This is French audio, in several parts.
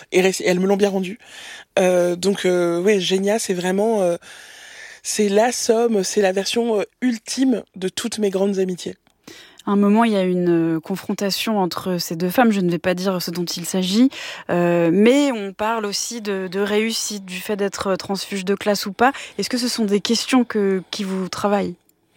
et elles me l'ont bien rendu. Donc ouais, Genia, c'est vraiment c'est la somme, c'est la version ultime de toutes mes grandes amitiés. À un moment, il y a une confrontation entre ces deux femmes. Je ne vais pas dire ce dont il s'agit, mais on parle aussi de réussite, du fait d'être transfuge de classe ou pas. Est-ce que ce sont des questions qui vous travaillent ?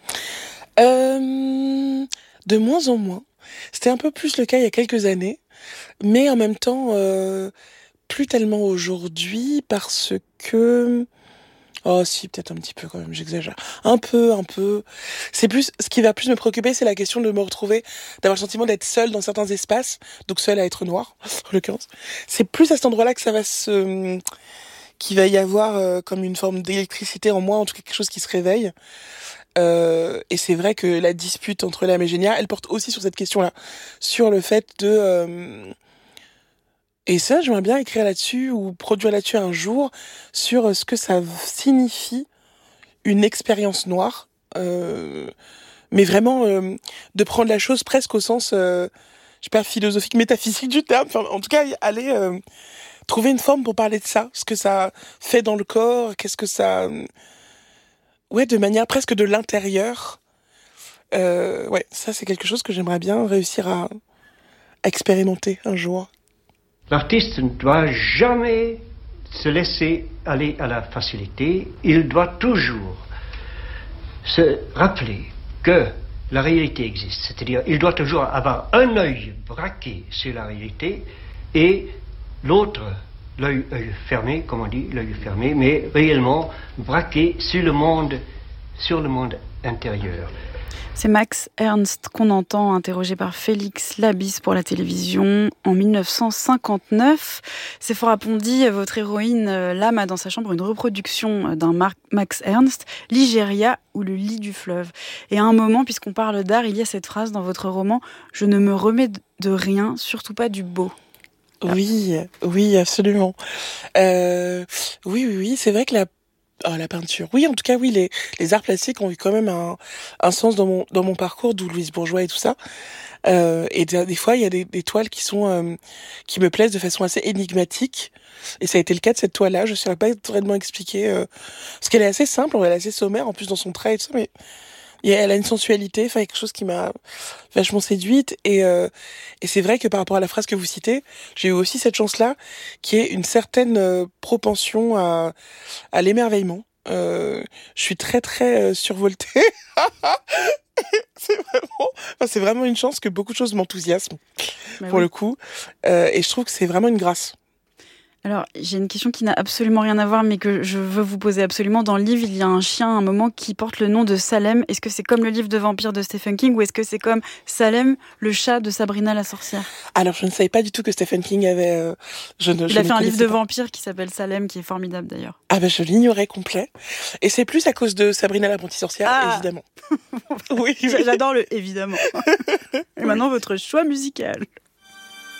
De moins en moins. C'était un peu plus le cas il y a quelques années, mais en même temps, plus tellement aujourd'hui parce que... Oh si, peut-être un petit peu quand même, j'exagère. Un peu. C'est plus, ce qui va plus me préoccuper, c'est la question de me retrouver, d'avoir le sentiment d'être seule dans certains espaces, donc seule à être noire, en l'occurrence. C'est plus à cet endroit-là que qu'il va y avoir comme une forme d'électricité en moi, en tout cas quelque chose qui se réveille. Et c'est vrai que la dispute entre l'âme et Genia, elle porte aussi sur cette question-là, sur le fait de... Et ça, j'aimerais bien écrire là-dessus ou produire là-dessus un jour sur ce que ça signifie une expérience noire, mais vraiment de prendre la chose presque au sens, je sais pas, philosophique, métaphysique du terme. Enfin, en tout cas, aller trouver une forme pour parler de ça, ce que ça fait dans le corps, qu'est-ce que ça, ouais, de manière presque de l'intérieur. Ouais, ça c'est quelque chose que j'aimerais bien réussir à expérimenter un jour. L'artiste ne doit jamais se laisser aller à la facilité. Il doit toujours se rappeler que la réalité existe. C'est-à-dire, il doit toujours avoir un œil braqué sur la réalité et l'autre, l'œil fermé, comme on dit, l'œil fermé, mais réellement braqué sur le monde intérieur. C'est Max Ernst qu'on entend, interrogé par Félix Labisse pour la télévision en 1959. Sephora Pondy, votre héroïne, l'âme a dans sa chambre une reproduction d'un Max Ernst, Ligéria ou le lit du fleuve. Et à un moment, puisqu'on parle d'art, il y a cette phrase dans votre roman « Je ne me remets de rien, surtout pas du beau ». Oui, absolument. Oui, c'est vrai que la peinture. Oui, en tout cas, oui, les arts plastiques ont eu quand même un sens dans mon parcours, d'où Louise Bourgeois et tout ça. Et des fois, il y a des toiles qui me plaisent de façon assez énigmatique. Et ça a été le cas de cette toile-là. Je ne saurais pas vraiment expliquer, parce qu'elle est assez simple, elle est assez sommaire, en plus dans son trait et tout ça, mais elle a une sensualité, enfin, quelque chose qui m'a vachement séduite. Et c'est vrai que par rapport à la phrase que vous citez, j'ai eu aussi cette chance-là, qui est une certaine propension à l'émerveillement. Je suis très très survoltée. C'est vraiment une chance que beaucoup de choses m'enthousiasment, pour le coup. Et je trouve que c'est vraiment une grâce. Alors, j'ai une question qui n'a absolument rien à voir, mais que je veux vous poser absolument. Dans le livre, il y a un chien, à un moment, qui porte le nom de Salem. Est-ce que c'est comme le livre de vampires de Stephen King, ou est-ce que c'est comme Salem, le chat de Sabrina la sorcière ? Alors, je ne savais pas du tout que Stephen King avait... Il a fait un livre de vampires qui s'appelle Salem, qui est formidable d'ailleurs. Ah ben, je l'ignorais complet. Et c'est plus à cause de Sabrina l'apprentie sorcière, évidemment. Oui, j'adore le « évidemment ». Et maintenant, votre choix musical.